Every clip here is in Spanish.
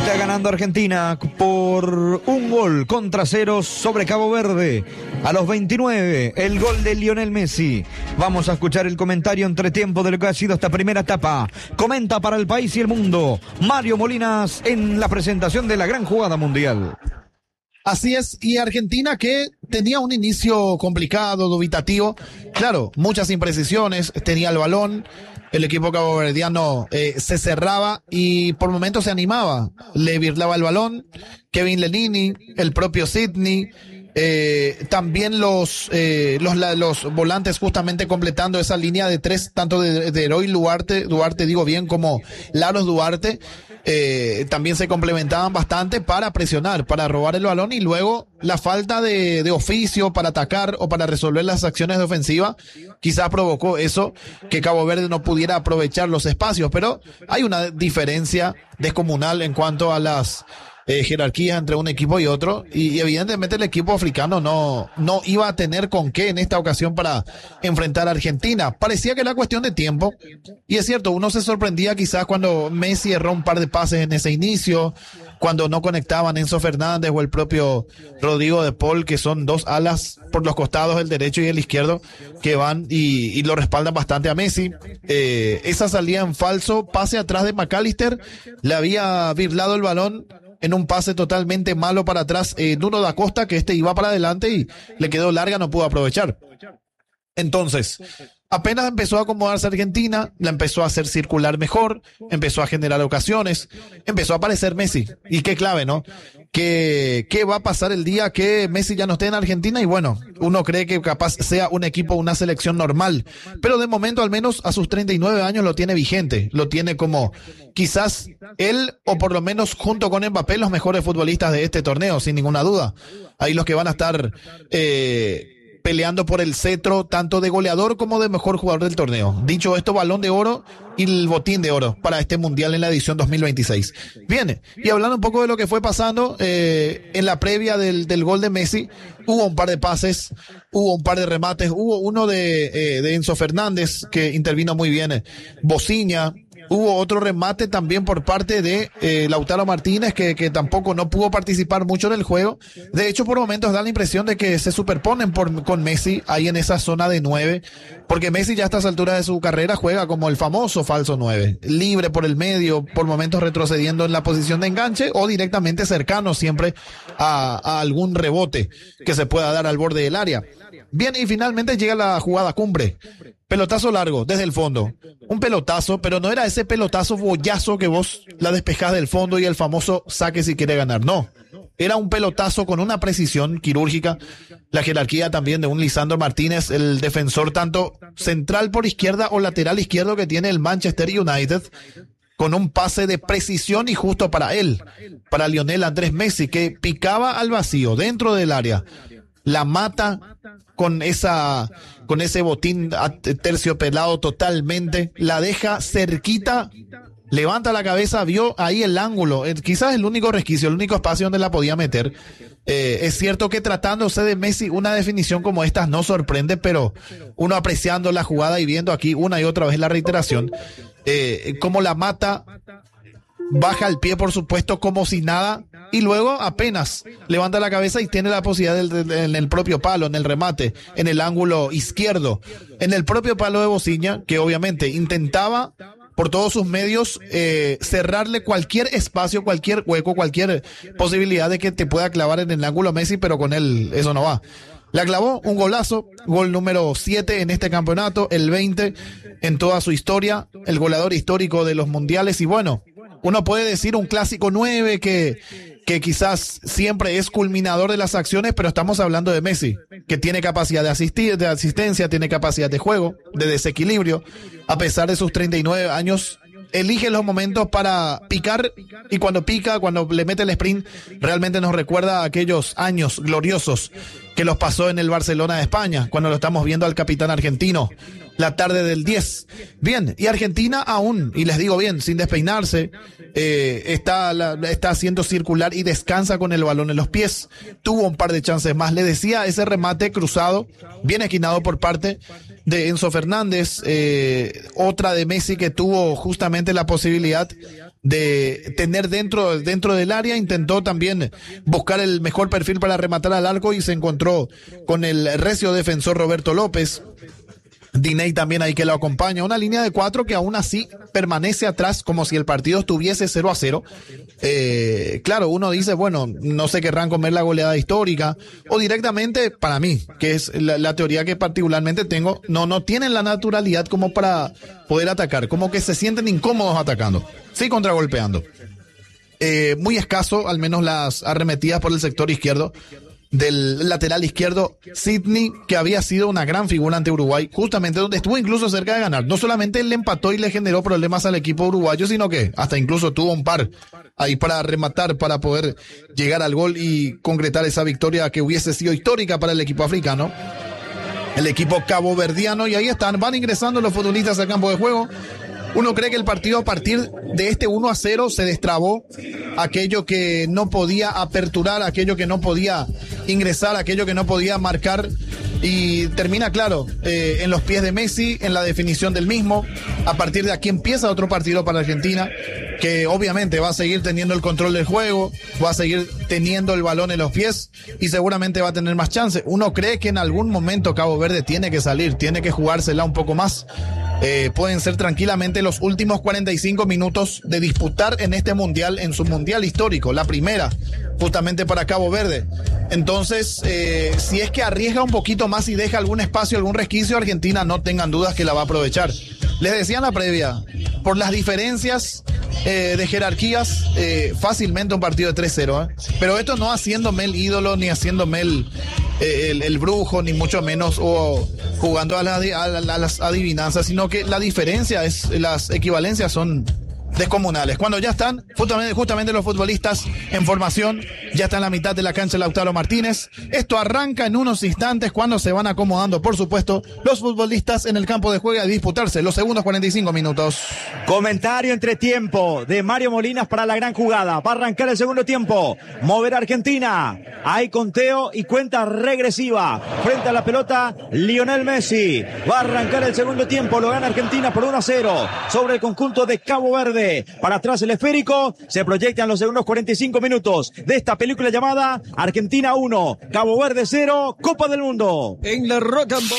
Está ganando Argentina por 1-0 sobre Cabo Verde. A los 29, el gol de Lionel Messi. Vamos a escuchar el comentario entretiempo de lo que ha sido esta primera etapa. Comenta para el país y el mundo Mario Molinas en la presentación de la gran jugada mundial. Así es, y Argentina que tenía un inicio complicado, dubitativo. Claro, muchas imprecisiones, tenía el balón. El equipo caboverdiano se cerraba y por momentos se animaba. Le virlaba el balón. Kevin Lelini, el propio Sidney. También los volantes justamente completando esa línea de tres, tanto de Eroy Duarte, como Laros Duarte. También se complementaban bastante para presionar, para robar el balón, y luego la falta de oficio para atacar o para resolver las acciones de ofensiva quizás provocó eso, que Cabo Verde no pudiera aprovechar los espacios, pero hay una diferencia descomunal en cuanto a las jerarquías entre un equipo y otro, y evidentemente el equipo africano no iba a tener con qué en esta ocasión para enfrentar a Argentina. Parecía que era cuestión de tiempo, y es cierto, uno se sorprendía quizás cuando Messi erró un par de pases en ese inicio, cuando no conectaban Enzo Fernández o el propio Rodrigo de Paul, que son dos alas por los costados, el derecho y el izquierdo, que van y lo respaldan bastante a Messi. Esa salida en falso, pase atrás de McAllister, le había virlado el balón en un pase totalmente malo para atrás, Nuno da Costa, que iba para adelante y le quedó larga, no pudo aprovechar. Entonces, apenas empezó a acomodarse Argentina, la empezó a hacer circular mejor, empezó a generar ocasiones, empezó a aparecer Messi. Y qué clave, ¿no? ¿Qué va a pasar el día que Messi ya no esté en Argentina? Y bueno, uno cree que capaz sea un equipo, una selección normal. Pero de momento, al menos a sus 39 años, lo tiene vigente. Lo tiene como quizás él, o por lo menos junto con Mbappé, los mejores futbolistas de este torneo, sin ninguna duda. Ahí los que van a estar peleando por el cetro tanto de goleador como de mejor jugador del torneo. Dicho esto, Balón de Oro y el Botín de Oro para este Mundial en la edición 2026. Bien, y hablando un poco de lo que fue pasando en la previa del gol de Messi, hubo un par de pases, hubo un par de remates, hubo uno de Enzo Fernández que intervino muy bien, Bociña. Hubo otro remate también por parte de Lautaro Martínez, que tampoco no pudo participar mucho en el juego. De hecho, por momentos da la impresión de que se superponen con Messi ahí en esa zona de 9, porque Messi ya a estas alturas de su carrera juega como el famoso falso 9, libre por el medio, por momentos retrocediendo en la posición de enganche o directamente cercano siempre a algún rebote que se pueda dar al borde del área. Bien, y finalmente llega la jugada cumbre. Pelotazo largo, desde el fondo. Un pelotazo, pero no era ese pelotazo bollazo que vos la despejás del fondo y el famoso saque si quiere ganar. No. Era un pelotazo con una precisión quirúrgica. La jerarquía también de un Lisandro Martínez, el defensor tanto central por izquierda o lateral izquierdo que tiene el Manchester United, con un pase de precisión y justo para él, para Lionel Andrés Messi, que picaba al vacío dentro del área. La mata con ese botín terciopelado totalmente, la deja cerquita, levanta la cabeza, vio ahí el ángulo, quizás el único resquicio, el único espacio donde la podía meter. Es cierto que tratándose de Messi, una definición como esta no sorprende, pero uno apreciando la jugada y viendo aquí una y otra vez la reiteración, cómo la mata, baja el pie por supuesto como si nada, y luego apenas levanta la cabeza y tiene la posibilidad en el propio palo, en el remate, en el ángulo izquierdo, en el propio palo de Bociña, que obviamente intentaba por todos sus medios cerrarle cualquier espacio, cualquier hueco, cualquier posibilidad de que te pueda clavar en el ángulo Messi, pero con él eso no va. La clavó, un golazo, gol número 7 en este campeonato, el 20 en toda su historia, el goleador histórico de los mundiales, y bueno, uno puede decir un clásico 9 que quizás siempre es culminador de las acciones, pero estamos hablando de Messi, que tiene capacidad de asistencia, tiene capacidad de juego, de desequilibrio, a pesar de sus 39 años, elige los momentos para picar, y cuando pica, cuando le mete el sprint, realmente nos recuerda a aquellos años gloriosos que los pasó en el Barcelona de España, cuando lo estamos viendo al capitán argentino, la tarde del 10. Bien, y Argentina aún, y les digo bien, sin despeinarse, está haciendo circular y descansa con el balón en los pies. Tuvo un par de chances más, le decía, ese remate cruzado, bien esquinado por parte de Enzo Fernández, otra de Messi que tuvo justamente la posibilidad de tener dentro del área, intentó también buscar el mejor perfil para rematar al arco y se encontró con el recio defensor Roberto López. Diney también ahí que lo acompaña, una línea de 4 que aún así permanece atrás como si el partido estuviese 0-0. Claro, uno dice, bueno, no se querrán comer la goleada histórica, o directamente, para mí, que es la teoría que particularmente tengo, no tienen la naturalidad como para poder atacar, como que se sienten incómodos atacando, sí, contragolpeando. Muy escaso, al menos las arremetidas por el sector izquierdo. Del lateral izquierdo, Sidney, que había sido una gran figura ante Uruguay, justamente donde estuvo incluso cerca de ganar. No solamente le empató y le generó problemas al equipo uruguayo, sino que hasta incluso tuvo un par ahí para rematar, para poder llegar al gol y concretar esa victoria que hubiese sido histórica para el equipo africano, el equipo caboverdiano. Y ahí están, van ingresando los futbolistas al campo de juego. Uno cree que el partido, a partir de este 1-0, se destrabó. Aquello que no podía aperturar, aquello que no podía ingresar, aquello que no podía marcar, y termina, claro, en los pies de Messi, en la definición del mismo. A partir de aquí empieza otro partido para Argentina, que obviamente va a seguir teniendo el control del juego, va a seguir teniendo el balón en los pies y seguramente va a tener más chance. Uno cree que en algún momento Cabo Verde tiene que salir, tiene que jugársela un poco más. Pueden ser tranquilamente los últimos 45 minutos de disputar en este mundial, en su mundial histórico, la primera justamente para Cabo Verde. Entonces, si es que arriesga un poquito más y deja algún espacio, algún resquicio, Argentina, no tengan dudas que la va a aprovechar. Les decía en la previa, por las diferencias de jerarquías, fácilmente un partido de 3-0, pero esto no haciéndome el ídolo, ni haciéndome el brujo, ni mucho menos, o jugando a las adivinanzas, sino que la diferencia es, las equivalencias son descomunales. Cuando ya están justamente los futbolistas en formación, ya está en la mitad de la cancha Lautaro Martínez. Esto arranca en unos instantes cuando se van acomodando, por supuesto, los futbolistas en el campo de juego a disputarse los segundos 45 minutos. Comentario entre tiempo de Mario Molinas para la gran jugada. Va a arrancar el segundo tiempo. Mover Argentina. Hay conteo y cuenta regresiva. Frente a la pelota, Lionel Messi. Va a arrancar el segundo tiempo. Lo gana Argentina por 1-0 sobre el conjunto de Cabo Verde. Para atrás el esférico, se proyectan los segundos 45 minutos de esta película llamada Argentina 1, Cabo Verde 0, Copa del Mundo. En la Rock and Pop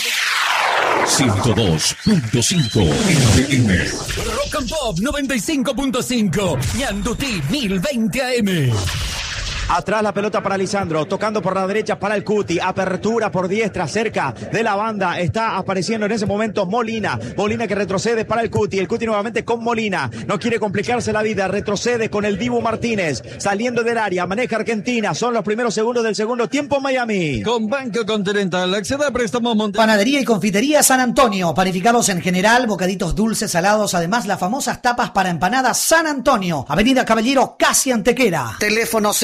102.5 FM. Rock and Pop 95.5 Ñandutí 1020 AM. Atrás la pelota para Lisandro, tocando por la derecha para el Cuti, apertura por diestra, cerca de la banda, está apareciendo en ese momento Molina que retrocede para el Cuti nuevamente con Molina, no quiere complicarse la vida, retrocede con el Dibu Martínez, saliendo del área, maneja Argentina, son los primeros segundos del segundo tiempo en Miami. Con Banco Continental, acceda a préstamos Panadería y confitería San Antonio, panificados en general, bocaditos dulces, salados, además las famosas tapas para empanadas San Antonio, Avenida Caballero, casi Antequera. Teléfono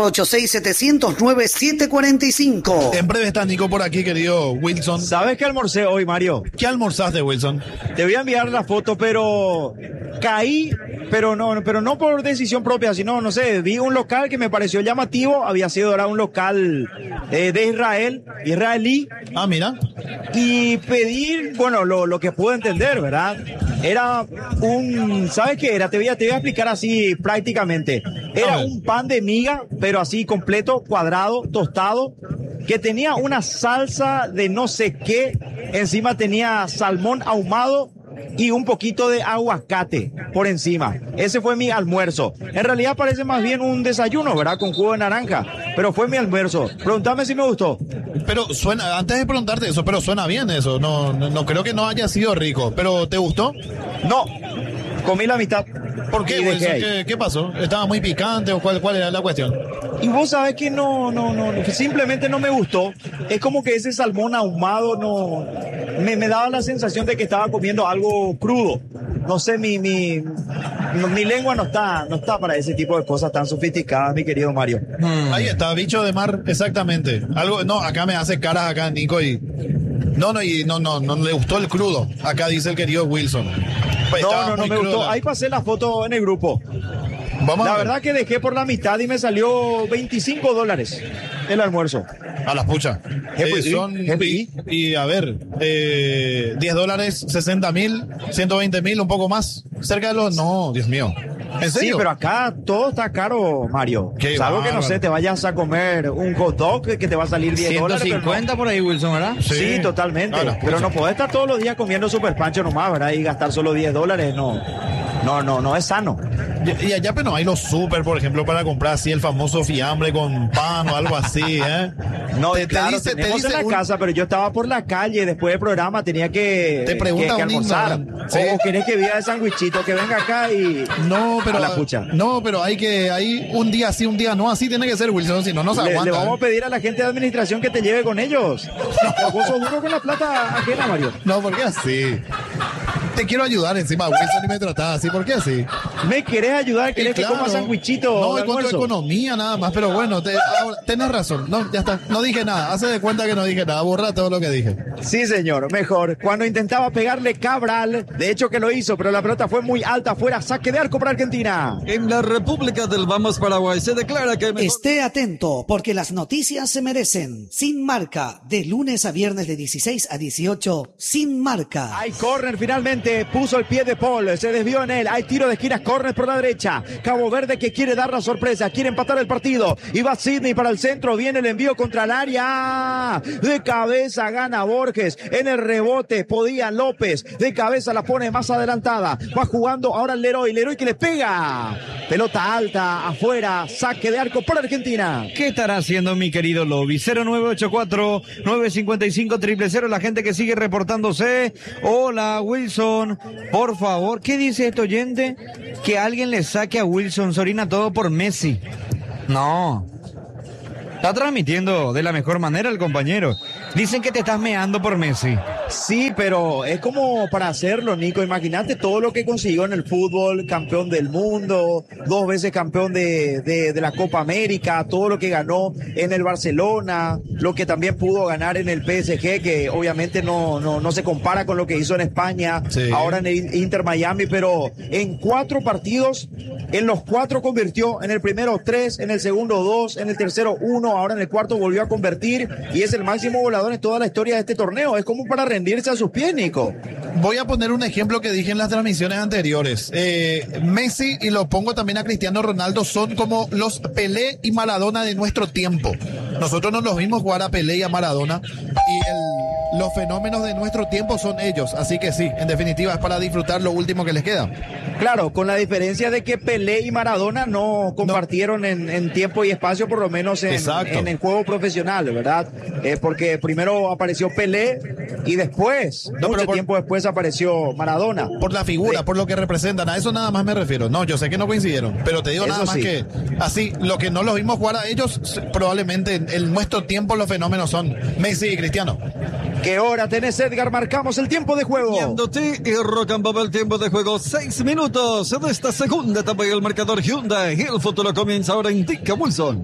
0986-709-745. En breve está Nico por aquí, querido Wilson. ¿Sabes qué almorcé hoy, Mario? ¿Qué almorzaste, Wilson? Te voy a enviar la foto, pero caí, pero no por decisión propia, sino, no sé, vi un local que me pareció llamativo, había sido ahora un local de israelí. Ah, mira. Y pedir, bueno, lo que puedo entender, ¿verdad? Era ¿sabes qué era? Te voy a explicar así prácticamente. Era un pan de miga, pero así completo, cuadrado, tostado, que tenía una salsa de no sé qué, encima tenía salmón ahumado y un poquito de aguacate por encima. Ese fue mi almuerzo. En realidad parece más bien un desayuno, ¿verdad? Con jugo de naranja, pero fue mi almuerzo. Pregúntame si me gustó. Pero suena, antes de preguntarte eso, pero suena bien eso. No creo que no haya sido rico, pero ¿te gustó? No, comí la mitad. ¿Por qué, Wilson? ¿Qué pasó? ¿Estaba muy picante o cuál era la cuestión? Y vos sabés que no, simplemente no me gustó. Es como que ese salmón ahumado me daba la sensación de que estaba comiendo algo crudo. No sé, mi lengua no está para ese tipo de cosas tan sofisticadas, mi querido Mario. Ahí está, bicho de mar, exactamente. Acá me hace caras acá Nico y no le gustó el crudo. Acá dice el querido Wilson. Pues no me gustó. Ahí pasé la foto en el grupo. La verdad que dejé por la mitad y me salió $25 el almuerzo. A la pucha. Y a ver, $10, 60,000, 120,000, un poco más. Cerca de los... No, Dios mío. ¿En serio? Sí, pero acá todo está caro, Mario. Qué Salvo que, no bárbaro. sé, te vayas a comer un hot dog que te va a salir $10. pero no. 150 por ahí, Wilson, ¿verdad? Sí, totalmente. Ah, no, pero pucha. no podés estar todos los días comiendo super pancho nomás, ¿verdad? Y gastar solo $10, no es sano. Y allá, pero no hay los súper, por ejemplo, para comprar así el famoso fiambre con pan o algo así, ¿eh? No, Te claro, dice- te tenemos dice en la un- casa, pero yo estaba por la calle después del programa, tenía que, Te pregunta que un almorzar. ignorante. Sí. O querés que viva de sandwichito, que venga acá y... No, pero A la pucha. no, pero hay un día sí, un día no, así tiene que ser, Wilson, si no nos Le aguanta. vamos a pedir a la gente de administración que te lleve con ellos. Vos sos duro con la plata ajena, Mario. No, ¿por qué así? Te quiero ayudar encima, Wilson, y me tratás así, ¿por qué así? ¿Me querés ayudar? ¿Querés que Claro. coma sandwichito No, de en cuanto a almuerzo? economía nada más, pero bueno, ahora, tenés razón. No, ya está, no dije nada, hace de cuenta que no dije nada, borra todo lo que dije. Sí, señor, mejor. Cuando intentaba pegarle Cabral, de hecho que lo hizo, pero la pelota fue muy alta, fuera, saque de arco para Argentina. En la República del Vamos Paraguay se declara que mejor... Esté atento porque las noticias se merecen. Sin Marca, de lunes a viernes de 16 a 18, Sin Marca. Hay córner finalmente, puso el pie de Paul, se desvió en él, hay tiro de esquinas, córner por la derecha. Cabo Verde que quiere dar la sorpresa, quiere empatar el partido. Y va Sidney para el centro, viene el envío contra el área. De cabeza gana Borges, en el rebote podía López, de cabeza la pone más adelantada. Va jugando ahora el Leroy que le pega. Pelota alta, afuera, saque de arco por Argentina. ¿Qué estará haciendo mi querido Lobby? 0984-955-000, la gente que sigue reportándose. Hola, Wilson, por favor, ¿qué dice este oyente? Que alguien le saque a Wilson Sorina todo por Messi. No. Está transmitiendo de la mejor manera el compañero. Dicen que te estás meando por Messi. Sí, pero es como para hacerlo, Nico. Imagínate todo lo que consiguió en el fútbol, campeón del mundo, 2 veces campeón de la Copa América, todo lo que ganó en el Barcelona, lo que también pudo ganar en el PSG, que obviamente no se compara con lo que hizo en España, Sí. ahora en el Inter Miami, pero en 4 partidos, en los 4 convirtió, en el primero 3, en el segundo 2, en el tercero 1, ahora en el cuarto volvió a convertir y es el máximo goleador en toda la historia de este torneo. Es como para rendirse a sus pies, Nico. Voy a poner un ejemplo que dije en las transmisiones anteriores. Messi, y lo pongo también a Cristiano Ronaldo, son como los Pelé y Maradona de nuestro tiempo. Nosotros no los vimos jugar a Pelé y a Maradona, y los fenómenos de nuestro tiempo son ellos. Así que sí, en definitiva es para disfrutar lo último que les queda. Claro, con la diferencia de que Pelé y Maradona no compartieron en tiempo y espacio, por lo menos Exacto. en el juego profesional, ¿verdad? Porque primero apareció Pelé y después, No, mucho pero tiempo después apareció Maradona. Por la figura, por lo que representan, a eso nada más me refiero. No, yo sé que no coincidieron, pero te digo Eso nada más sí. que así, lo que no los vimos jugar a ellos, probablemente en nuestro tiempo los fenómenos son Messi y Cristiano. ¿Qué hora tenés, Edgar? Marcamos el tiempo de juego. Yandoti y Rock and Pop, el tiempo de juego 6 minutos de esta segunda etapa y el marcador Hyundai. El futuro comienza ahora, indica Wilson.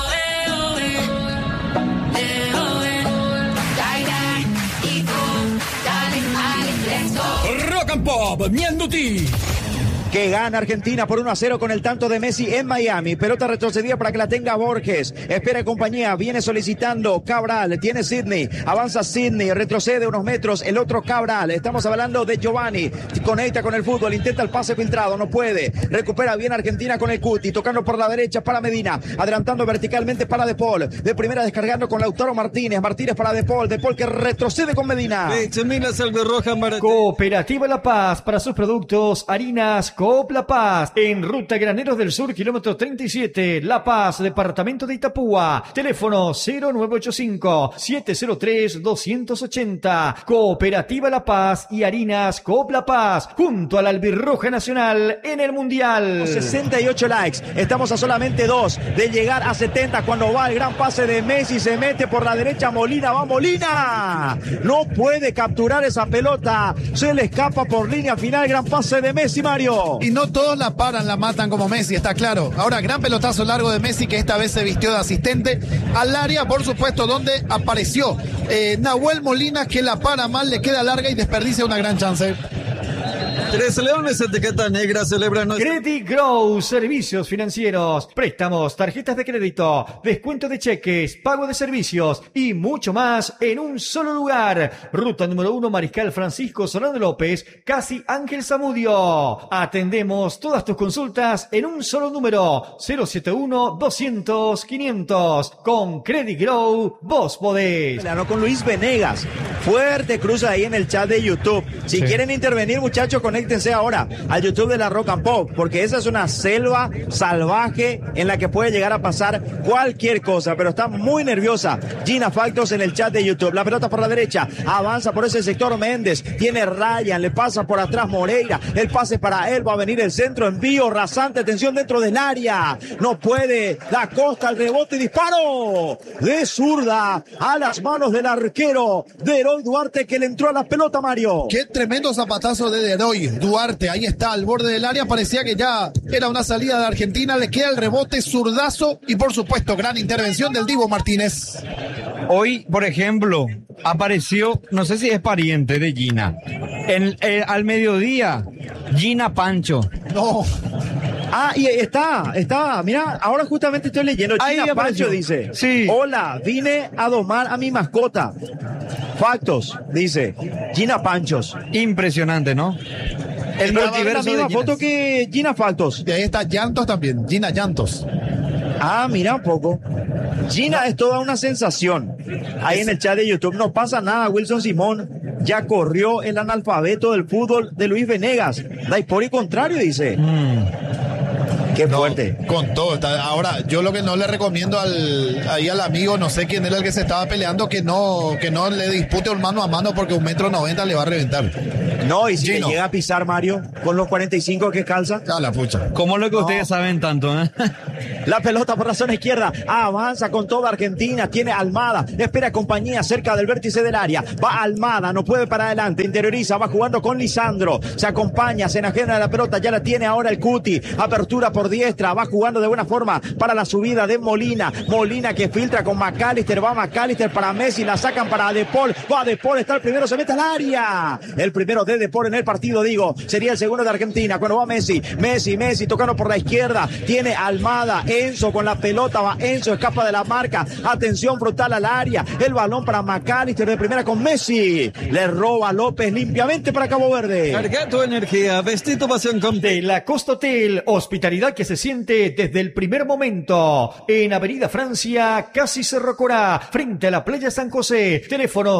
Rock and Pop, Yandoti. Que gana Argentina por 1-0 con el tanto de Messi en Miami. Pelota retrocedida para que la tenga Borges. Espera en compañía, viene solicitando Cabral. Tiene Sidney, avanza Sidney, retrocede unos metros el otro Cabral. Estamos hablando de Giovanni. Conecta con el fútbol, intenta el pase filtrado, no puede. Recupera bien Argentina con el Cuti, tocando por la derecha para Medina. Adelantando verticalmente para De Paul. De primera descargando con Lautaro Martínez. Martínez para De Paul que retrocede con Medina. Cooperativa La Paz, para sus productos, harinas Coop La Paz, en Ruta Graneros del Sur, kilómetro 37, La Paz, departamento de Itapúa, teléfono 0985-703-280, Cooperativa La Paz y harinas Coop La Paz, junto a la Albirroja Nacional en el Mundial. 68 likes, estamos a solamente 2 de llegar a 70 cuando va el gran pase de Messi, se mete por la derecha Molina, va Molina, no puede capturar esa pelota, se le escapa por línea final, gran pase de Messi, Mario. Y no todos la paran, la matan como Messi, está claro. Ahora, gran pelotazo largo de Messi, que esta vez se vistió de asistente al área, por supuesto, donde apareció Nahuel Molina, que la para mal, le queda larga y desperdicia una gran chance. Tres Leones, etiqueta negra, celebra nuestro... Credit Grow, servicios financieros, préstamos, tarjetas de crédito, descuento de cheques, pago de servicios y mucho más en un solo lugar. Ruta número 1, Mariscal Francisco Solano López, casi Ángel Zamudio. Atendemos todas tus consultas en un solo número, 071-200-500. Con Credit Grow, vos podés. Con Luis Venegas. Fuerte cruza ahí en el chat de YouTube. Si quieren intervenir, muchachos, conéctense ahora al YouTube de la Rock and Pop, porque esa es una selva salvaje en la que puede llegar a pasar cualquier cosa, pero está muy nerviosa Gina Factos en el chat de YouTube. La pelota por la derecha, avanza por ese sector Méndez, tiene Ryan, le pasa por atrás Moreira, el pase para él, va a venir el centro, envío rasante, atención dentro del área, no puede, Da Costa, el rebote y disparo de zurda a las manos del arquero de Heroy Duarte, que le entró a la pelota, Mario. Qué tremendo zapatazo de Heroy Duarte, ahí está al borde del área, parecía que ya era una salida de Argentina, le queda el rebote, zurdazo y por supuesto gran intervención del Divo Martínez. Hoy, por ejemplo, apareció, no sé si es pariente de Gina, al mediodía, Gina Pancho. No. Ah, y está, mira, ahora justamente estoy leyendo. Ahí Gina apareció. Pancho dice, sí. Hola, vine a domar a mi mascota. Factos, dice, Gina Panchos. Impresionante, ¿no? El la multiverso misma de foto que Gina Factos. Y ahí está Llantos también, Gina Llantos. Ah, mira un poco. Gina es toda una sensación. Ahí en el chat de YouTube no pasa nada. Wilson Simón ya corrió el analfabeto del fútbol de Luis Venegas. Da y por el contrario, dice. Qué fuerte. No, con todo. Ahora, yo lo que no le recomiendo ahí al amigo, no sé quién era el que se estaba peleando, que no le dispute un mano a mano porque 1,90 m le va a reventar. No, y si Gino le llega a pisar Mario con los 45 que calza. Ah, la pucha. Como lo que ustedes saben tanto, ¿eh? La pelota por la zona izquierda, avanza con toda Argentina, tiene Almada, espera compañía cerca del vértice del área, va Almada, no puede para adelante, interioriza, va jugando con Lisandro, se acompaña, se enajena de la pelota, ya la tiene ahora el Cuti, apertura por diestra, va jugando de buena forma para la subida de Molina que filtra con McAllister, va McAllister para Messi, la sacan para De Paul, va De Paul, está el primero, se mete al área, el primero de Paul en el partido, digo, sería el segundo de Argentina, cuando va Messi tocando por la izquierda, tiene Almada, Enzo con la pelota, va Enzo, escapa de la marca, atención frontal al área, el balón para McAllister de primera con Messi, le roba López limpiamente para Cabo Verde. Carga tu energía, vestí tu pasión con De la Costa Hotel, hospitalidad que se siente desde el primer momento. En Avenida Francia, casi Cerro Corá, frente a la playa San José. Teléfono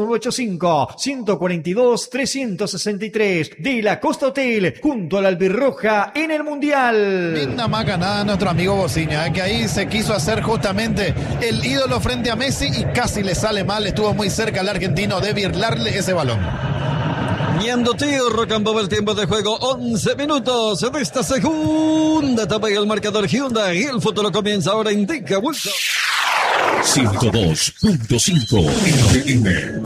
0985-142-363. De la Costa Hotel, junto a la Albirroja en el Mundial. Linda macanada nuestro amigo Bociña, que ahí se quiso hacer justamente el ídolo frente a Messi y casi le sale mal. Estuvo muy cerca el argentino de birlarle ese balón. Miendo tío, Rock and Pop, el tiempo de juego, 11 minutos de esta segunda etapa y el marcador Hyundai. El futuro comienza ahora, indica Wilson. 102.5 FM.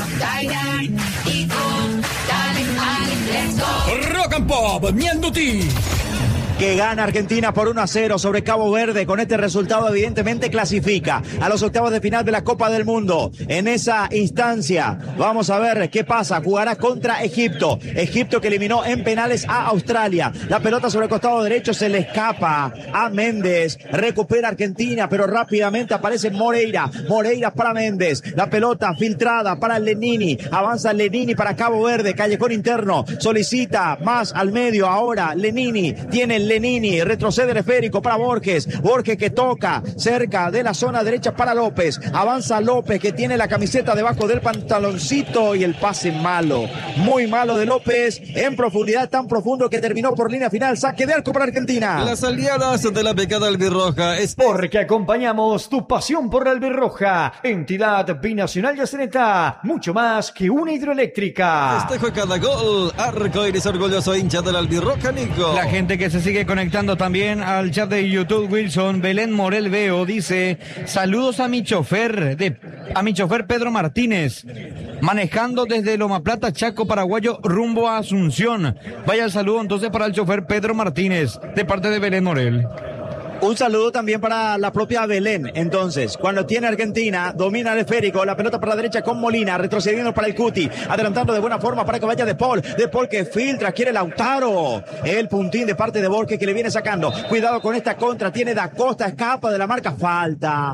Rock and Pop, Miendo Ti. Que gana Argentina por 1-0 sobre Cabo Verde. Con este resultado evidentemente clasifica a los octavos de final de la Copa del Mundo. En esa instancia vamos a ver qué pasa. Jugará contra Egipto. Egipto que eliminó en penales a Australia. La pelota sobre el costado derecho se le escapa a Méndez. Recupera Argentina, pero rápidamente aparece Moreira. Moreira para Méndez. La pelota filtrada para Lenini. Avanza Lenini para Cabo Verde. Callejón interno. Solicita más al medio. Ahora Lenini. Tiene Lenini, retrocede el esférico para Borges que toca cerca de la zona derecha para López, avanza López que tiene la camiseta debajo del pantaloncito y el pase malo, muy malo de López, en profundidad tan profundo que terminó por línea final, saque de arco para Argentina. Las aliadas de la pecada albirroja es porque acompañamos tu pasión por la albirroja, entidad binacional Yaceneta, mucho más que una hidroeléctrica. festejo cada gol, arcoiris orgulloso hincha del albirroja, Nico. La gente que se sigue conectando también al chat de YouTube, Wilson Belén Morel Veo dice: saludos a mi chofer Pedro Martínez, manejando desde Loma Plata, Chaco, Paraguayo, rumbo a Asunción. Vaya el saludo entonces para el chofer Pedro Martínez, de parte de Belén Morel. Un saludo también para la propia Belén. Entonces, cuando tiene Argentina, domina el esférico, la pelota por la derecha con Molina, retrocediendo para el Cuti, adelantando de buena forma para que vaya De Paul que filtra, quiere Lautaro, el puntín de parte de Borges que le viene sacando, cuidado con esta contra, tiene Da Costa, escapa de la marca, falta,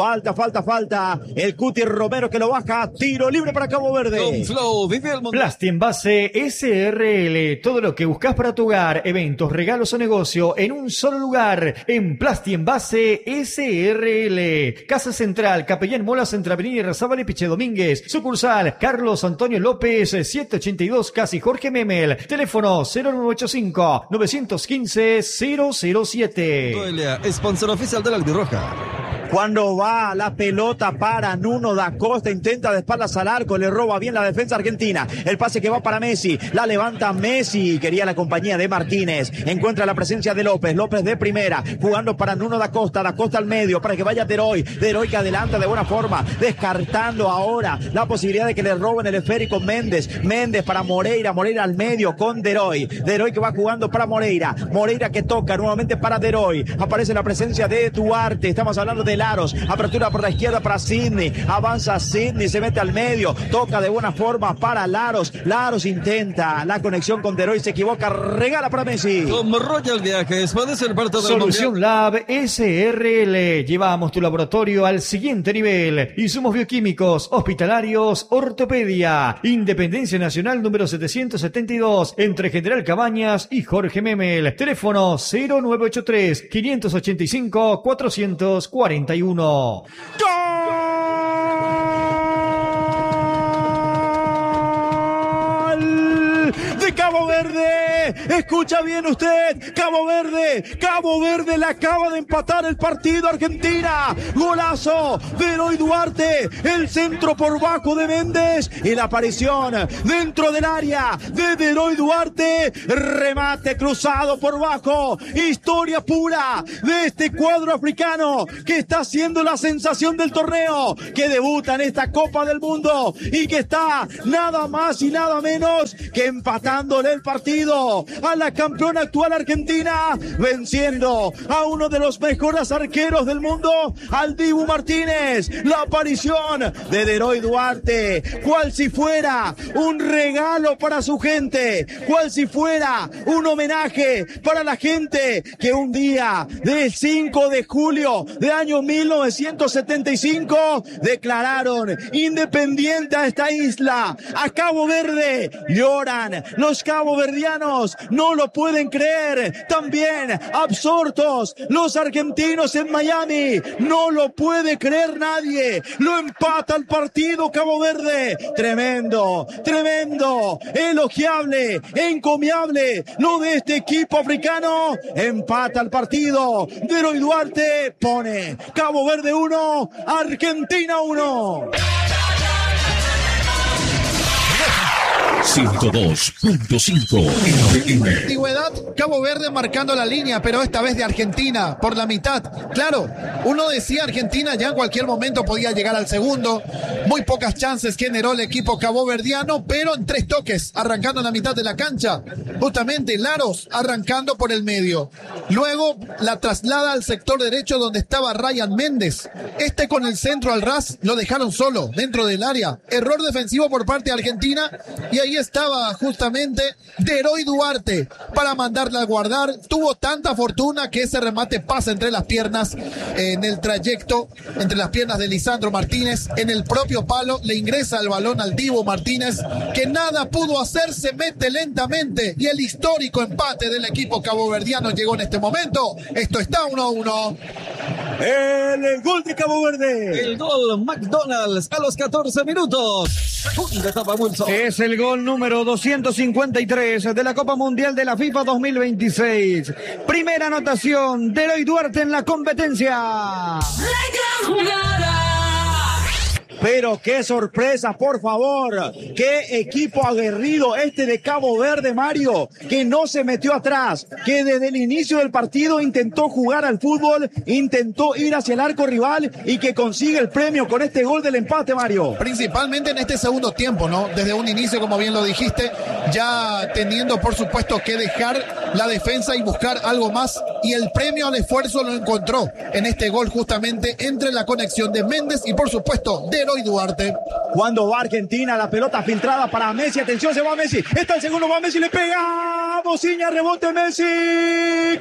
el Cuti Romero que lo baja, tiro libre para Cabo Verde. Con Flow, vive el mundo. Plasti Envase SRL, todo lo que buscas para tu hogar, eventos, regalos o negocio en un solo lugar, en Plasti Envase SRL. Casa Central, Capellán Molas, entre Avenida Irarrázaval y Piche Domínguez. Sucursal, Carlos Antonio López, 782, casi Jorge Memel. Teléfono 0985-915-007. Noelia, sponsor oficial de la Albirroja. Cuando va la pelota para Nuno Da Costa, intenta de espaldas al arco, le roba bien la defensa argentina. El pase que va para Messi, la levanta Messi, quería la compañía de Martínez. Encuentra la presencia de López de primera, jugando para Nuno Da Costa al medio, para que vaya De Roy que adelanta de buena forma, descartando ahora la posibilidad de que le roben el esférico Méndez para Moreira al medio con De Roy que va jugando para Moreira que toca nuevamente para De Roy, aparece la presencia de Duarte, estamos hablando de Laros, apertura por la izquierda para Sidney, avanza Sidney, se mete al medio, toca de buena forma para Laros intenta la conexión con De Roy, se equivoca, regala para Messi. Como Royal Viajes, puede ser parte del Solución mundial. Lab SRL, llevamos tu laboratorio al siguiente nivel. Insumos bioquímicos, hospitalarios, ortopedia. Independencia Nacional número 772, entre General Cabañas y Jorge Memel. Teléfono 0983-585-441. ¡Gol de Cabo Verde! Escucha bien usted, Cabo Verde le acaba de empatar el partido a Argentina. Golazo de Eloy Duarte, el centro por bajo de Méndez y la aparición dentro del área de Eloy Duarte, remate cruzado por bajo, historia pura de este cuadro africano que está siendo la sensación del torneo, que debuta en esta Copa del Mundo y que está nada más y nada menos que empatándole el partido a la campeona actual Argentina, venciendo a uno de los mejores arqueros del mundo, al Dibu Martínez. La aparición de Eloy Duarte, cual si fuera un regalo para su gente, cual si fuera un homenaje para la gente que un día del 5 de julio de año 1975 declararon independiente a esta isla, a Cabo Verde. Lloran los caboverdianos, no lo pueden creer. También absortos los argentinos en Miami, no lo puede creer nadie. Lo empata el partido Cabo Verde. Tremendo, elogiable, encomiable lo de este equipo africano. Empata el partido. Eloy Duarte pone Cabo Verde 1, Argentina 1. 102.5 FM. Antigüedad, Cabo Verde marcando la línea, pero esta vez de Argentina, por la mitad. Claro, uno decía Argentina ya en cualquier momento podía llegar al segundo. Muy pocas chances generó el equipo caboverdiano, pero en 3 toques, arrancando en la mitad de la cancha. Justamente Laros arrancando por el medio. Luego la traslada al sector derecho donde estaba Ryan Méndez. Con el centro al ras lo dejaron solo dentro del área. Error defensivo por parte de Argentina y ahí estaba justamente Eloy Duarte para mandarla a guardar. Tuvo tanta fortuna que ese remate pasa entre las piernas, en el trayecto entre las piernas de Lisandro Martínez, en el propio palo, le ingresa el balón al Dibu Martínez, que nada pudo hacer, se mete lentamente y el histórico empate del equipo caboverdiano llegó en este momento. Esto está 1-1. El gol de Cabo Verde. El gol McDonald's a los 14 minutos. Segunda etapa, Wilson. Es el gol número 253 de la Copa Mundial de la FIFA 2026. Primera anotación de Eloy Duarte en la competencia. Pero qué sorpresa, por favor. Qué equipo aguerrido este de Cabo Verde, Mario, que no se metió atrás, que desde el inicio del partido intentó jugar al fútbol, intentó ir hacia el arco rival y que consigue el premio con este gol del empate, Mario. Principalmente en este segundo tiempo, ¿no? Desde un inicio, como bien lo dijiste, ya teniendo por supuesto que dejar la defensa y buscar algo más, y el premio al esfuerzo lo encontró en este gol justamente entre la conexión de Méndez y por supuesto de Eloy Duarte. Cuando va Argentina, la pelota filtrada para Messi, atención, se va Messi, está el segundo, va Messi, le pega, Bociña, rebote Messi,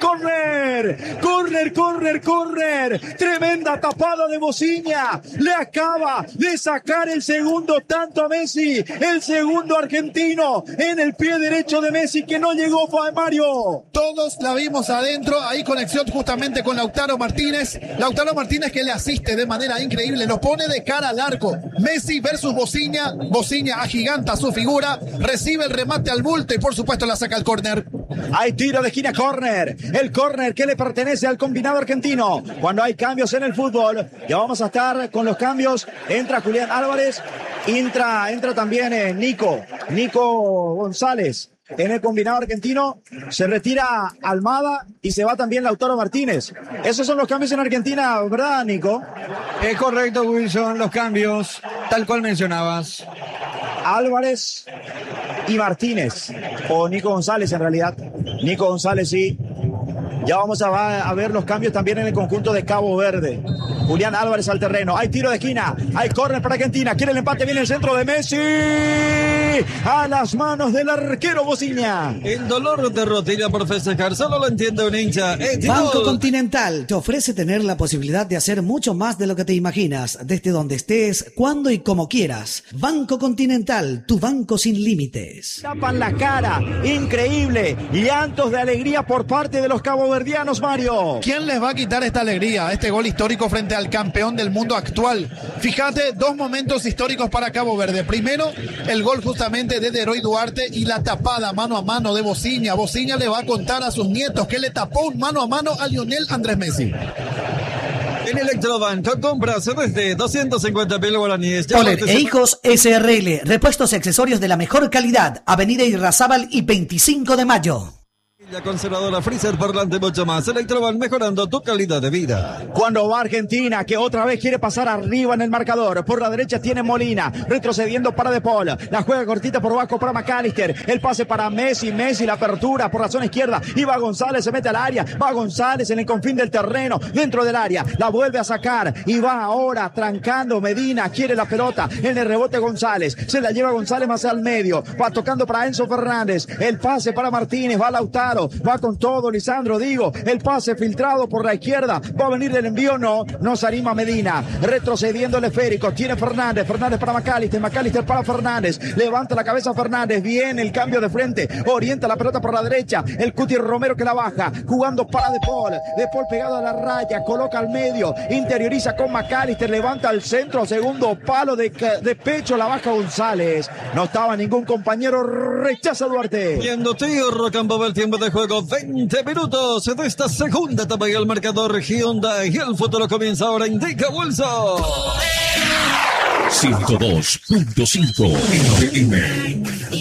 corner, tremenda tapada de Bociña, le acaba de sacar el segundo tanto a Messi, el segundo argentino en el pie derecho de Messi que no llegó, fue Mario. Todos la vimos adentro, ahí conexión justamente con Lautaro Martínez que le asiste de manera increíble, lo pone de cara al arco. Messi versus Bociña agiganta su figura, recibe el remate al bulto y por supuesto la saca al córner. Hay tiro de esquina, córner, el córner que le pertenece al combinado argentino. Cuando hay cambios en el fútbol, ya vamos a estar con los cambios. Entra Julián Álvarez, entra también Nico González. En el combinado argentino se retira Almada y se va también Lautaro Martínez. Esos son los cambios en Argentina, ¿verdad, Nico? Es correcto, Wilson, los cambios, tal cual mencionabas. Álvarez y Martínez, o Nico González en realidad. Nico González, sí. Ya vamos a ver los cambios también en el conjunto de Cabo Verde. Julián Álvarez al terreno. Hay tiro de esquina. Hay córner para Argentina. Quiere el empate. Viene el centro de Messi. A las manos del arquero Bociña. El dolor de rodilla por festejar solo lo entiende un hincha. Banco Continental te ofrece tener la posibilidad de hacer mucho más de lo que te imaginas, desde donde estés, cuando y como quieras. Banco Continental, tu banco sin límites. Tapan la cara. Increíble. Llantos de alegría por parte de los caboverdianos, Mario. ¿Quién les va a quitar esta alegría? Este gol histórico frente al campeón del mundo actual. Fíjate, dos momentos históricos para Cabo Verde. Primero, el gol justamente de Eloy Duarte y la tapada mano a mano de Bociña. Bociña le va a contar a sus nietos que le tapó un mano a mano a Lionel Andrés Messi. En Electrobanco compras desde 250.000 guaraníes. Poler e Hijos SRL, repuestos y accesorios de la mejor calidad. Avenida Irrazábal y 25 de mayo. La conservadora Freezer Parlante, mucho más. Electroban, mejorando tu calidad de vida. Cuando va Argentina, que otra vez quiere pasar arriba en el marcador. Por la derecha tiene Molina, retrocediendo para De Paul. La juega cortita por bajo para McAllister. El pase para Messi, la apertura por la zona izquierda. Y va González, se mete al área. Va González en el confín del terreno, dentro del área. La vuelve a sacar y va ahora trancando Medina. Quiere la pelota en el rebote González. Se la lleva González más al medio. Va tocando para Enzo Fernández. El pase para Martínez. Va Lautaro. Va con todo Lisandro, el pase filtrado por la izquierda, va a venir del envío, no se anima Medina, retrocediendo el esférico, tiene Fernández para McAllister para Fernández, levanta la cabeza Fernández, viene el cambio de frente, orienta la pelota por la derecha, el Cuti Romero que la baja, jugando para De Paul pegado a la raya, coloca al medio, interioriza con McAllister, levanta al centro, segundo palo de pecho, la baja González, no estaba ningún compañero, rechaza Duarte. Viendo tío Rocambó, el tiempo de juego, 20 minutos de esta segunda etapa y el marcador Hyundai y el futuro comienza ahora, indica Wilson. 102.5 FM.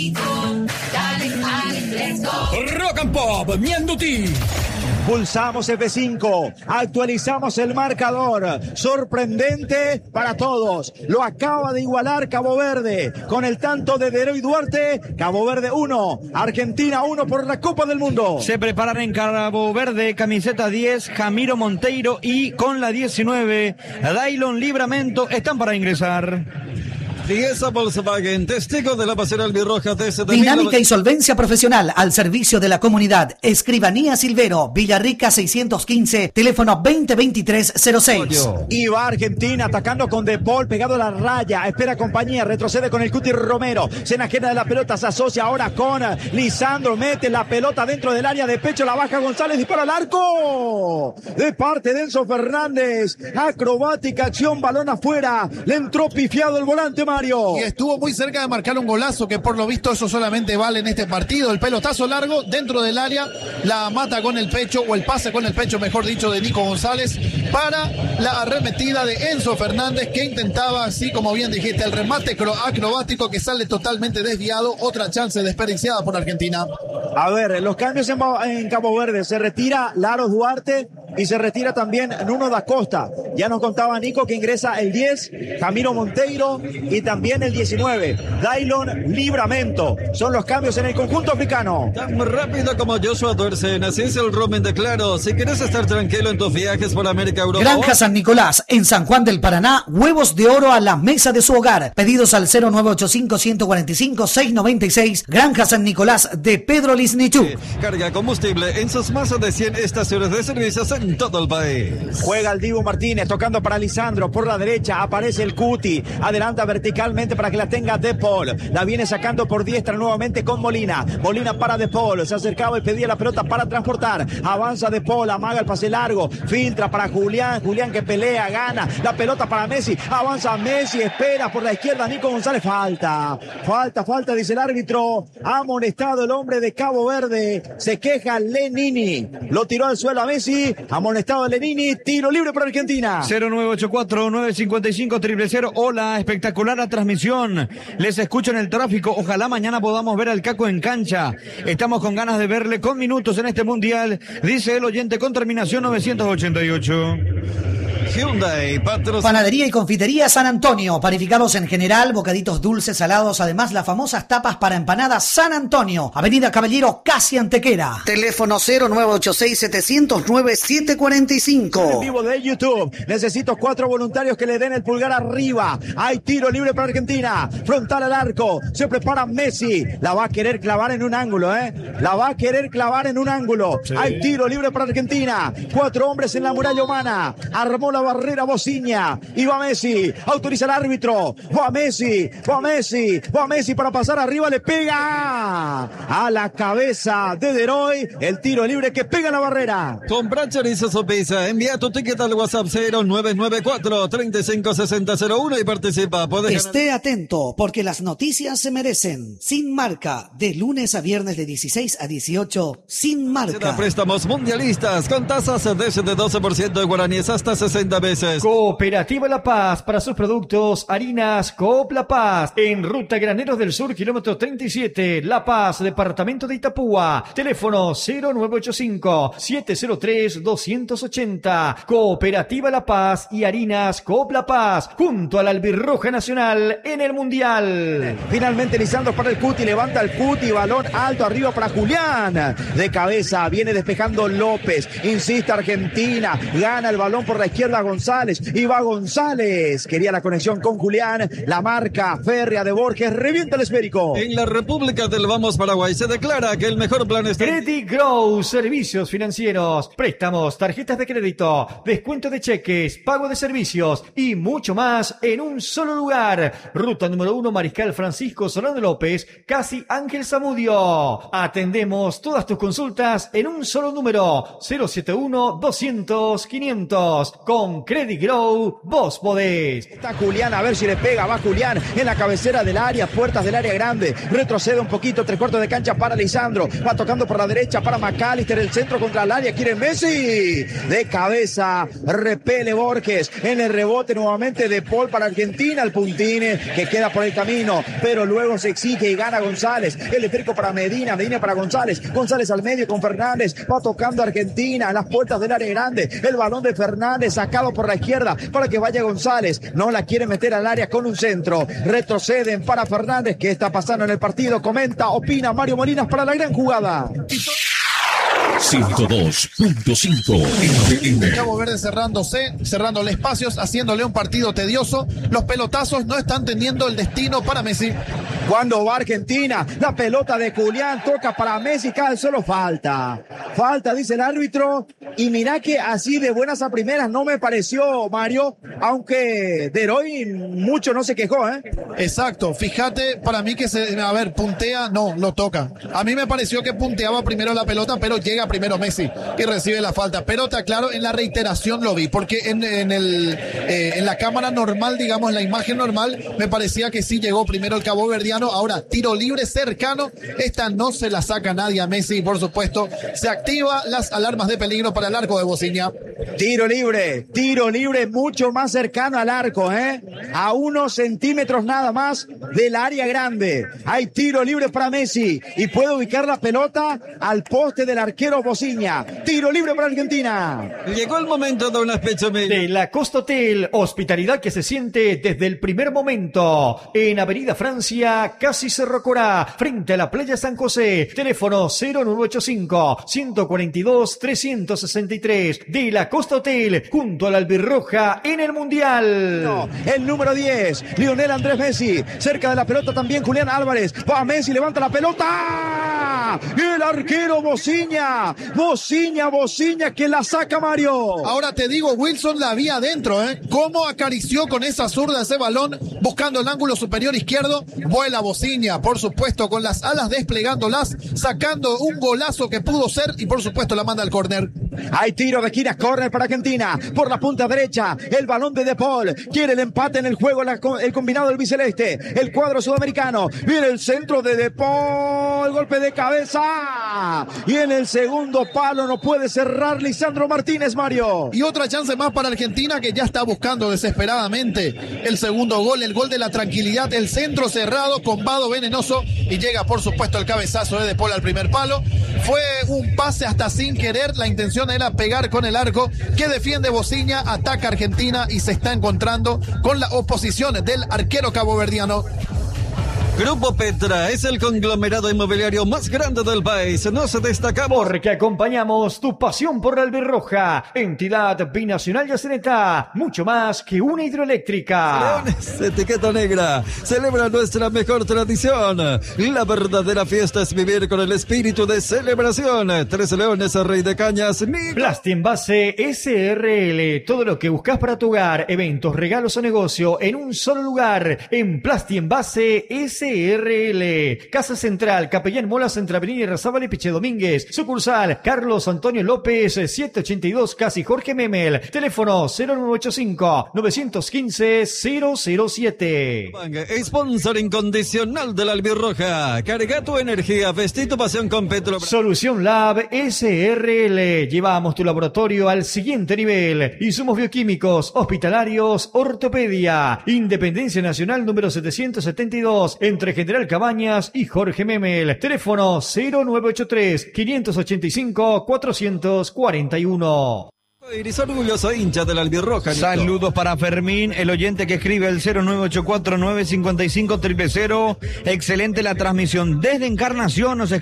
Rock and Pop, Mianduti. Pulsamos F5, actualizamos el marcador, sorprendente para todos, lo acaba de igualar Cabo Verde, con el tanto de Eloy Duarte, Cabo Verde 1, Argentina 1 por la Copa del Mundo. Se preparan en Cabo Verde, camiseta 10, Jamiro Monteiro y con la 19, Dailon Libramento, están para ingresar. Fiesta Volkswagen, testigo de la pasarela albirroja desde... Dinámica y solvencia profesional al servicio de la comunidad. Escribanía Silvero, Villarrica 615, teléfono 2023-06. Y va Argentina atacando con De Paul, pegado a la raya, espera compañía, retrocede con el Cuti Romero, se enajena de la pelota, se asocia ahora con Lisandro, mete la pelota dentro del área de pecho, la baja González, dispara al arco, de parte de Enzo Fernández, acrobática acción, balón afuera, le entró pifiado el volante Mario. Mario. Y estuvo muy cerca de marcar un golazo, que por lo visto eso solamente vale en este partido. El pelotazo largo dentro del área, la mata con el pecho, o el pase con el pecho, mejor dicho, de Nico González, para la arremetida de Enzo Fernández, que intentaba, así como bien dijiste, el remate acrobático que sale totalmente desviado. Otra chance desperdiciada por Argentina. A ver, los cambios en Cabo Verde. Se retira Laro Duarte y se retira también Nuno da Costa. Ya nos contaba Nico que ingresa el 10, Camilo Monteiro, y también el 19, Dailon Livramento. Son los cambios en el conjunto africano. Tan rápido como Joshua Duersen, así es el Roman de Claro. Si quieres estar tranquilo en tus viajes por América, Europa. Granja San Nicolás, en San Juan del Paraná, huevos de oro a la mesa de su hogar. Pedidos al 0985-145-696. Granja San Nicolás de Pedro Lisnichuk. Carga combustible en sus más de 100 estaciones de servicios en todo el país. Juega el Dibu Martínez, tocando para Lisandro. Por la derecha aparece el Cuti. Adelanta verticalmente para que la tenga De Paul. La viene sacando por diestra nuevamente con Molina. Molina para De Paul. Se acercaba y pedía la pelota para transportar. Avanza De Paul, amaga el pase largo. Filtra para Julián. Julián que pelea, gana. La pelota para Messi. Avanza Messi, espera por la izquierda. Nico González. Falta, dice el árbitro. Ha amonestado el hombre de Cabo Verde. Se queja Lenini. Lo tiró al suelo a Messi. Amonestado Lenini. Tiro libre para Argentina. 0984-955-000. Hola, espectacular la transmisión. Les escucho en el tráfico. Ojalá mañana podamos ver al Caco en cancha. Estamos con ganas de verle con minutos en este mundial, dice el oyente con terminación 988. Hyundai, Panadería y confitería San Antonio, panificados en general, bocaditos dulces, salados, además las famosas tapas para empanadas San Antonio, Avenida Caballero, casi Antequera. Teléfono 0986-709-745. En vivo de YouTube, necesito 4 voluntarios que le den el pulgar arriba. Hay tiro libre para Argentina, frontal al arco, se prepara Messi, la va a querer clavar en un ángulo, la va a querer clavar en un ángulo. Sí. Hay tiro libre para Argentina, 4 hombres en la muralla humana, armó la barrera Bociña, y va Messi, autoriza el árbitro, va Messi para pasar arriba, le pega a la cabeza de Deroy, el tiro libre que pega en la barrera. Compra chorizos o pizza, envía tu ticket al WhatsApp 0994-356001 y participa. Esté atento, porque las noticias se merecen. Sin Marca, de lunes a viernes de 16 a 18, Sin Marca. Préstamos mundialistas con tasas desde 12% de guaraníes hasta 60 veces. Cooperativa La Paz, para sus productos, harinas Coop La Paz, en Ruta Graneros del Sur, kilómetro 37, La Paz, departamento de Itapúa. Teléfono 0985-703-280. Cooperativa La Paz y harinas Coop La Paz, junto a la Albirroja Nacional en el Mundial. Finalmente Lisandro para el Cuti, levanta el Cuti, balón alto arriba para Julián. De cabeza, viene despejando López, insiste Argentina, gana el balón por la izquierda González, y va González, quería la conexión con Julián, la marca férrea de Borges, revienta el esférico. En la República del Vamos Paraguay se declara que el mejor plan es Credit Grow, servicios financieros, préstamos, tarjetas de crédito, descuento de cheques, pago de servicios y mucho más en un solo lugar. Ruta número 1, Mariscal Francisco Solano López, casi Ángel Zamudio. Atendemos todas tus consultas en un solo número, 071-200-500. Con Credit Grow, vos podés. Está Julián, a ver si le pega, va Julián en la cabecera del área, puertas del área grande, retrocede un poquito, 3/4 de cancha para Lisandro, va tocando por la derecha para McAllister, el centro contra el área, quiere Messi, de cabeza, repele Borges, en el rebote nuevamente de Paul para Argentina, el puntine que queda por el camino, pero luego se exige y gana González, el esférico para Medina para González, González al medio con Fernández, va tocando Argentina en las puertas del área grande, el balón de Fernández sacado por la izquierda para que vaya González, no la quiere meter al área con un centro, retroceden para Fernández. ¿Qué está pasando en el partido? Comenta, opina Mario Molinas para la gran jugada. 102.5 Cabo Verde cerrándole espacios, haciéndole un partido tedioso. Los pelotazos no están teniendo el destino para Messi. Cuando va Argentina, la pelota de Julián toca para Messi, cae al suelo, falta, dice el árbitro, y mirá que así de buenas a primeras no me pareció, Mario, aunque Deroy mucho no se quejó, Exacto, fíjate, para mí que puntea, no, lo toca. A mí me pareció que punteaba primero la pelota, pero llega primero primero Messi y recibe la falta. Pero te aclaro, en la reiteración lo vi, porque en la cámara normal, digamos, en la imagen normal, me parecía que sí llegó primero el caboverdiano. Ahora, tiro libre cercano, esta no se la saca nadie a Messi y por supuesto se activa las alarmas de peligro para el arco de Bociña. Tiro libre mucho más cercano al arco, a unos centímetros nada más del área grande. Hay tiro libre para Messi y puede ubicar la pelota al poste del arquero Bociña. Tiro libre para Argentina. Llegó el momento de una de la Costa Hotel, hospitalidad que se siente desde el primer momento. En Avenida Francia, casi Cerro Corá, frente a la playa San José. Teléfono 0985-142-363. De la Costa Hotel, junto a la Albirroja en el Mundial. No, el número 10, Lionel Andrés Messi. Cerca de la pelota también Julián Álvarez. Va Messi, levanta la pelota. Y el arquero Bociña, que la saca Mario. Ahora te digo, Wilson la vi adentro, cómo acarició con esa zurda ese balón, buscando el ángulo superior izquierdo. Vuela Bociña, por supuesto, con las alas desplegándolas, sacando un golazo que pudo ser y por supuesto la manda al córner. Hay tiro de esquina, córner para Argentina, por la punta derecha, el balón de De Paul, quiere el empate en el juego, el combinado del biceleste, el cuadro sudamericano, viene el centro de De Paul, golpe de cabeza, y en el segundo palo no puede cerrar Lisandro Martínez, Mario. Y otra chance más para Argentina, que ya está buscando desesperadamente el segundo gol, el gol de la tranquilidad, el centro cerrado, combado venenoso, y llega por supuesto el cabezazo de Paul al primer palo. Fue un pase hasta sin querer, la intención era pegar con el arco que defiende Bociña, ataca Argentina y se está encontrando con la oposición del arquero caboverdiano. Grupo Petra es el conglomerado inmobiliario más grande del país. Nos destacamos porque acompañamos tu pasión por la Albirroja, entidad binacional yaceneta, mucho más que una hidroeléctrica. Leones, etiqueta negra, celebra nuestra mejor tradición. La verdadera fiesta es vivir con el espíritu de celebración. 13 Leones, Rey de Cañas, Plasti Envase SRL, todo lo que buscas para tu hogar, eventos, regalos o negocio en un solo lugar. En Plasti Envase SRL, Casa Central, Capellán Molas, entre Avenida Irrazábal y Piche Domínguez. Sucursal Carlos Antonio López, 782, casi Jorge Memel. Teléfono 0985-915-007. Sponsor incondicional de la Albirroja. Carga tu energía, vestí tu pasión con Petro. Solución Lab SRL. Llevamos tu laboratorio al siguiente nivel. Insumos bioquímicos, hospitalarios, ortopedia. Independencia Nacional número 772. Entre General Cabañas y Jorge Memel. Teléfono 0983-585-441. Iris, orgulloso hincha de la Albirroja. Saludos para Fermín, el oyente que escribe al 0984-955-000. Excelente la transmisión desde Encarnación. Nos escribe